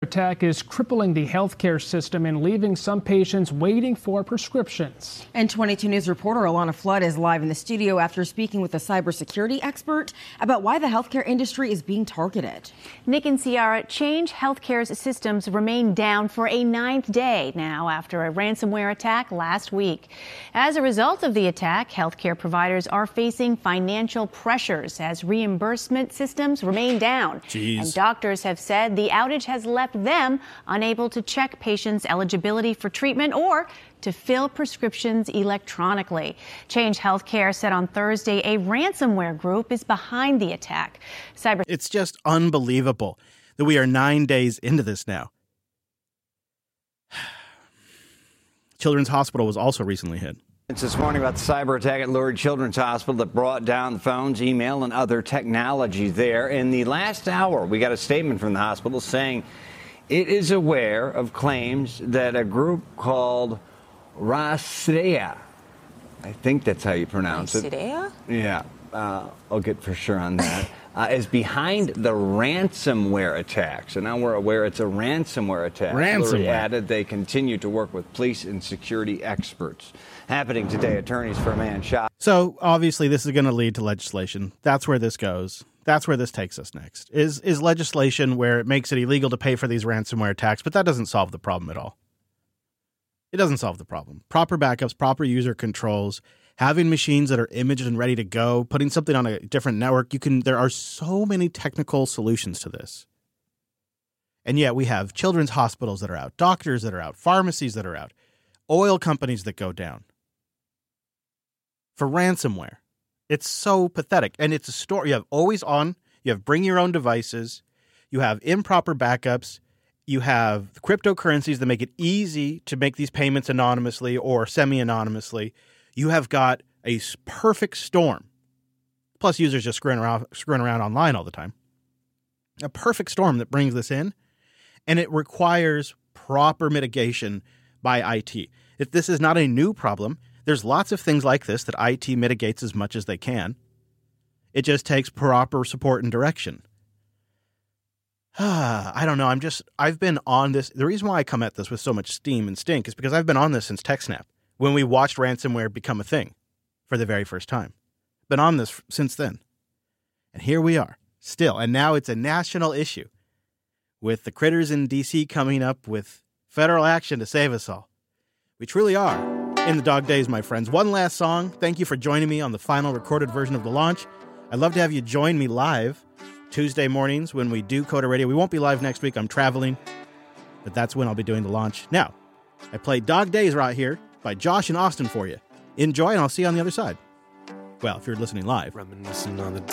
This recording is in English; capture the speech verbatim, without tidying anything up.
attack is crippling the healthcare system and leaving some patients waiting for prescriptions. And twenty-two News reporter Alana Flood is live in the studio after speaking with a cybersecurity expert about why the healthcare industry is being targeted. Nick and Ciara, Change Healthcare's systems remain down for a ninth day now after a ransomware attack last week. As a result of the attack, healthcare providers are facing financial pressures as reimbursement systems remain down. Jeez. And doctors have said the outage has left them unable to check patients' eligibility for treatment or to fill prescriptions electronically. Change Healthcare said on Thursday a ransomware group is behind the attack. Cyber- it's just unbelievable that we are nine days into this now. Children's Hospital was also recently hit. It's this morning about the cyber attack at Lurie Children's Hospital that brought down the phones, email, and other technology there. In the last hour, we got a statement from the hospital saying it is aware of claims that a group called Rhastreya, I think that's how you pronounce it. Rhastreya? Yeah, uh, I'll get for sure on that. Uh, is behind the ransomware attack. So now we're aware it's a ransomware attack. Ransomware. Lurie added they continue to work with police and security experts. Happening today, attorneys for a man shot. So obviously this is going to lead to legislation. That's where this goes. That's where this takes us next. Is is legislation where it makes it illegal to pay for these ransomware attacks, but that doesn't solve the problem at all. It doesn't solve the problem. Proper backups, proper user controls, having machines that are imaged and ready to go, putting something on a different network. You can. There are so many technical solutions to this. And yet we have children's hospitals that are out, doctors that are out, pharmacies that are out, oil companies that go down for ransomware. It's so pathetic. And it's a story. You have always on, you have bring your own devices, you have improper backups, you have cryptocurrencies that make it easy to make these payments anonymously or semi-anonymously. You have got a perfect storm. Plus users just screwing around, screwing around online all the time. A perfect storm that brings this in, and it requires proper mitigation by I T. If this is not a new problem, there's lots of things like this that I T mitigates as much as they can. It just takes proper support and direction. I don't know. I'm just, I've been on this. The reason why I come at this with so much steam and stink is because I've been on this since TechSnap, when we watched ransomware become a thing for the very first time. Been on this since then. And here we are, still. And now it's a national issue with the critters in D C coming up with federal action to save us all. We truly are in the dog days, my friends. One last song. Thank you for joining me on the final recorded version of The Launch. I'd love to have you join me live Tuesday mornings when we do Coda Radio. We won't be live next week. I'm traveling, but that's when I'll be doing the launch. Now, I played Dog Days right here by Josh and Austin for you. Enjoy, and I'll see you on the other side. Well, if you're listening live. Reminiscing on the